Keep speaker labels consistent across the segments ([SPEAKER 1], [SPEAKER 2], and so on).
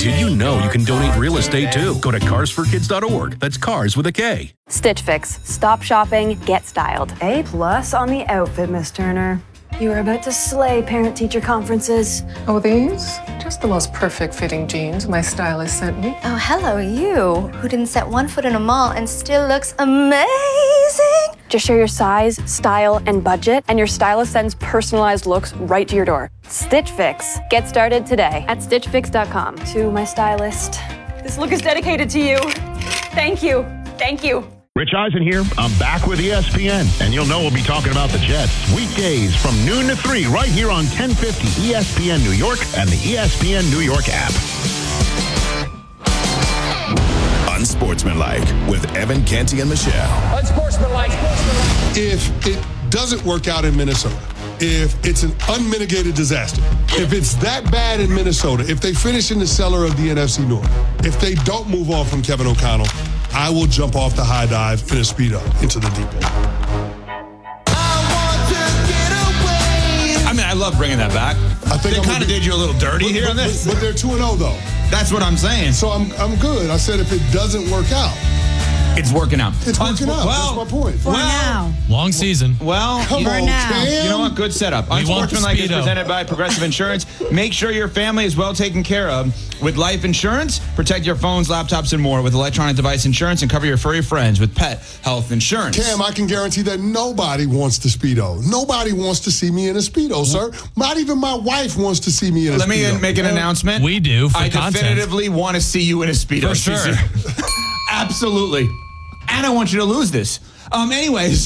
[SPEAKER 1] Did you know you can donate real estate too? Go to carsforkids.org. That's cars with a K.
[SPEAKER 2] Stitch Fix. Stop shopping, get styled.
[SPEAKER 3] A+ on the outfit, Miss Turner. You are about to slay parent-teacher conferences.
[SPEAKER 4] Oh, these? Just the most perfect fitting jeans my stylist sent me.
[SPEAKER 5] Oh, hello, you, who didn't set one foot in a mall and still looks amazing.
[SPEAKER 2] Just share your size, style, and budget, and your stylist sends personalized looks right to your door. Stitch Fix. Get started today at stitchfix.com.
[SPEAKER 3] To my stylist. This look is dedicated to you. Thank you. Thank you.
[SPEAKER 6] Rich Eisen here. I'm back with ESPN, and you'll know we'll be talking about the Jets weekdays from noon to 3 right here on 1050 ESPN New York and the ESPN New York app.
[SPEAKER 7] Unsportsmanlike with Evan Canty and Michelle.
[SPEAKER 8] Unsportsmanlike. If it doesn't work out in Minnesota, if it's an unmitigated disaster, if it's that bad in Minnesota, if they finish in the cellar of the NFC North, if they don't move on from Kevin O'Connell, I will jump off the high dive in a Speedo into the deep end.
[SPEAKER 9] I mean, I love bringing that back. I think they kind of did you a little dirty here on this.
[SPEAKER 8] But they're 2-0 though.
[SPEAKER 9] That's what I'm saying.
[SPEAKER 8] So I'm good. I said if it doesn't work out.
[SPEAKER 9] It's working out.
[SPEAKER 8] It's working out.
[SPEAKER 9] Well,
[SPEAKER 8] that's my point.
[SPEAKER 10] For now.
[SPEAKER 11] Long season.
[SPEAKER 9] Well,
[SPEAKER 8] come on,
[SPEAKER 9] you know what? Good setup. Unsportsmanlike is presented by Progressive Insurance. Make sure your family is well taken care of with life insurance. Protect your phones, laptops, and more with electronic device insurance, and cover your furry friends with pet health insurance.
[SPEAKER 8] Cam, I can guarantee that nobody wants the Speedo. Nobody wants to see me in a Speedo, sir. Not even my wife wants to see me in a Speedo.
[SPEAKER 9] Let me make an announcement.
[SPEAKER 11] We do. For
[SPEAKER 9] I
[SPEAKER 11] content.
[SPEAKER 9] definitively want to see you in a Speedo.
[SPEAKER 11] For sure.
[SPEAKER 9] Absolutely. And I want you to lose this. Anyways.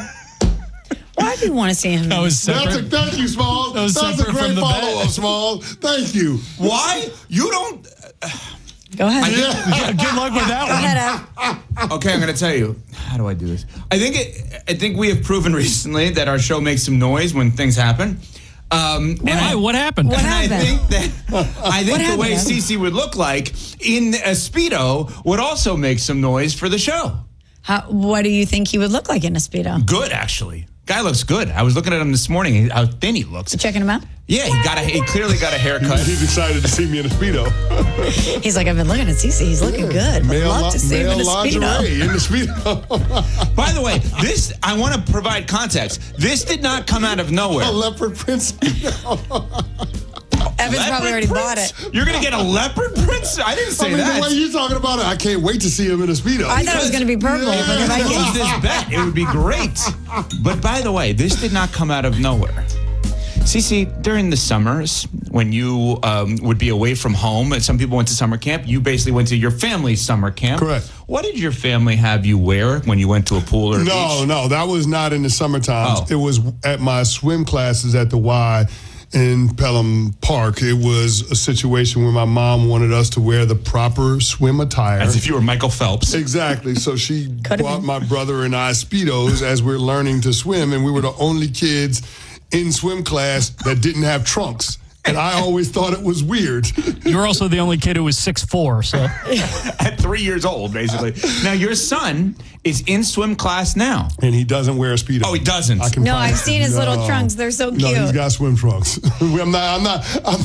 [SPEAKER 10] Why do you want to see him?
[SPEAKER 11] That was separate.
[SPEAKER 8] Thank you, Smalls.
[SPEAKER 11] That was
[SPEAKER 8] a great
[SPEAKER 11] from the
[SPEAKER 8] follow-up, Smalls. Thank you.
[SPEAKER 9] Why? You don't...
[SPEAKER 10] Go ahead.
[SPEAKER 11] Good luck with that
[SPEAKER 10] Go
[SPEAKER 11] one.
[SPEAKER 10] ahead,
[SPEAKER 9] Okay, I'm going to tell you. How do I do this? I think we have proven recently that our show makes some noise when things happen.
[SPEAKER 11] Why? What happened?
[SPEAKER 10] What happened?
[SPEAKER 9] I think the way Cece would look like in a Speedo would also make some noise for the show.
[SPEAKER 10] What do you think he would look like in a Speedo?
[SPEAKER 9] Good, actually. Guy looks good. I was looking at him this morning, how thin he looks.
[SPEAKER 10] You checking him out?
[SPEAKER 9] Yeah, he clearly got a haircut.
[SPEAKER 8] He decided to see me in a Speedo.
[SPEAKER 10] He's like, I've been looking at Cece. He's looking good. I'd love to see him in a Speedo.
[SPEAKER 8] In the Speedo.
[SPEAKER 9] By the way, this, I want to provide context. This did not come out of nowhere.
[SPEAKER 8] A leopard print Speedo.
[SPEAKER 10] Evan's probably already bought it.
[SPEAKER 9] You're going to get a leopard print? I didn't say that.
[SPEAKER 8] The way you're talking about it, I can't wait to see him in a Speedo.
[SPEAKER 10] I thought it was going to be purple for the Vikings.
[SPEAKER 9] Lose this bet. It would be great. But by the way, this did not come out of nowhere. Cece, during the summers, when you would be away from home, and some people went to summer camp, you basically went to your family's summer camp.
[SPEAKER 8] Correct.
[SPEAKER 9] What did your family have you wear when you went to a pool or a beach?
[SPEAKER 8] No, that was not in the summertime.
[SPEAKER 9] Oh.
[SPEAKER 8] It was at my swim classes at the Y in Pelham Park. It was a situation where my mom wanted us to wear the proper swim attire.
[SPEAKER 9] As if you were Michael Phelps.
[SPEAKER 8] Exactly. So she bought my brother and I Speedos as we're learning to swim, and we were the only kids in swim class that didn't have trunks. And I always thought it was weird.
[SPEAKER 11] You were also the only kid who was 6'4", so.
[SPEAKER 9] At 3 years old, basically. Now, your son is in swim class now.
[SPEAKER 8] And he doesn't wear a Speedo.
[SPEAKER 9] Oh, he doesn't?
[SPEAKER 10] No, I've seen his little trunks. They're so cute.
[SPEAKER 8] No, he's got swim trunks. We're not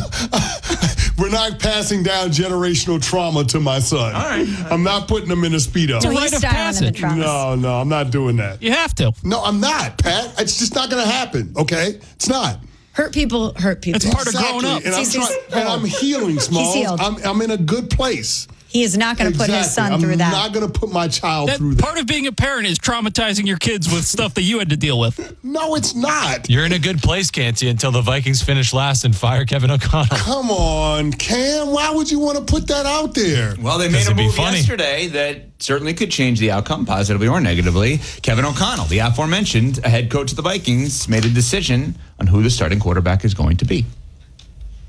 [SPEAKER 8] passing down generational trauma to my son.
[SPEAKER 9] All right.
[SPEAKER 8] I'm not putting him in a Speedo.
[SPEAKER 10] So he's styling in the trunks.
[SPEAKER 8] No, I'm not doing that.
[SPEAKER 11] You have to.
[SPEAKER 8] No, I'm not, Pat. It's just not going to happen, okay? It's not.
[SPEAKER 10] Hurt people hurt people.
[SPEAKER 11] It's part of growing up.
[SPEAKER 8] And I'm healing, Smalls.
[SPEAKER 10] He's healed.
[SPEAKER 8] I'm in a good place.
[SPEAKER 10] He is not going to put his son through that.
[SPEAKER 8] I'm not going to put my child through that.
[SPEAKER 11] Part of being a parent is traumatizing your kids with stuff that you had to deal with.
[SPEAKER 8] No, it's not.
[SPEAKER 11] You're in a good place, Canty, until the Vikings finish last and fire Kevin O'Connell.
[SPEAKER 8] Come on, Cam. Why would you want to put that out there?
[SPEAKER 9] Well, they made a move yesterday that certainly could change the outcome, positively or negatively. Kevin O'Connell, the aforementioned head coach of the Vikings, made a decision on who the starting quarterback is going to be.